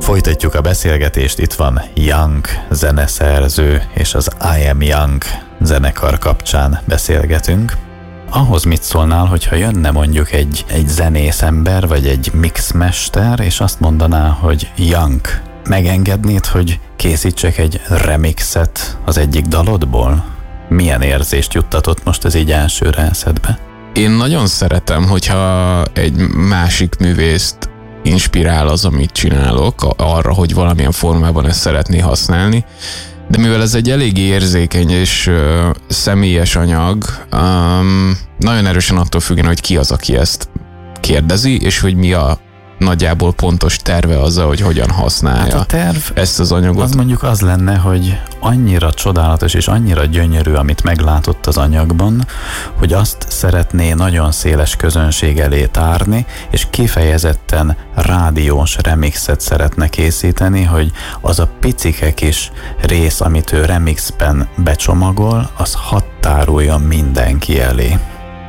Folytatjuk a beszélgetést, itt van Young zeneszerző, és az I Am Young zenekar kapcsán beszélgetünk. Ahhoz mit szólnál, hogyha jönne mondjuk egy zenészember, vagy egy mixmester, és azt mondaná, hogy Young, megengednéd, hogy készítsek egy remixet az egyik dalodból? Milyen érzést juttatott most ez így elsőre eszedbe? Én nagyon szeretem, hogyha egy másik művészt inspirál az, amit csinálok, arra, hogy valamilyen formában ezt szeretné használni. De mivel ez egy elég érzékeny és személyes anyag, nagyon erősen attól függően, hogy ki az, aki ezt kérdezi, és hogy mi a nagyjából pontos terve azzal, hogy hogyan használja hát a terv ezt az anyagot. Az mondjuk az lenne, hogy annyira csodálatos és annyira gyönyörű, amit meglátott az anyagban, hogy azt szeretné nagyon széles közönség elé tárni, és kifejezetten rádiós remixet szeretne készíteni, hogy az a picike kis rész, amit ő remixben becsomagol, az hadd táruljon mindenki elé.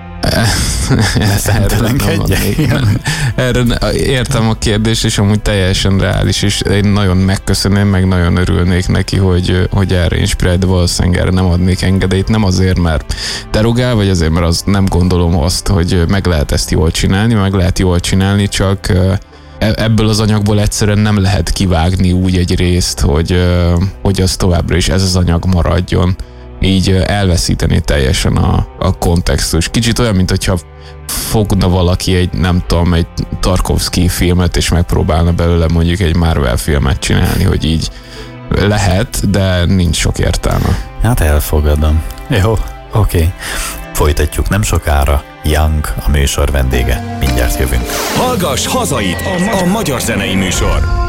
Erre értem a kérdést, és amúgy teljesen reális, és én nagyon megköszönöm, meg nagyon örülnék neki, hogy erre inspirál, de valószínűleg erre nem adnék engedélyt, nem azért, mert derogál, vagy azért, mert az nem gondolom azt, hogy meg lehet ezt jól csinálni, meg lehet jól csinálni, csak ebből az anyagból egyszerűen nem lehet kivágni úgy egy részt, hogy az továbbra is ez az anyag maradjon. Így elveszíteni teljesen a kontextus. Kicsit olyan, mint hogyha fogna valaki egy Tarkovsky filmet, és megpróbálna belőle mondjuk egy Marvel filmet csinálni, hogy így lehet, de nincs sok értelme. Hát elfogadom. Jó, oké. Folytatjuk nem sokára. Young a műsor vendége. Mindjárt jövünk. Hallgass hazait, a magyar zenei műsor.